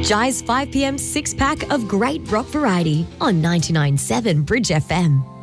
Jai's 5 p.m. six-pack of great rock variety on 99.7 Bridge FM.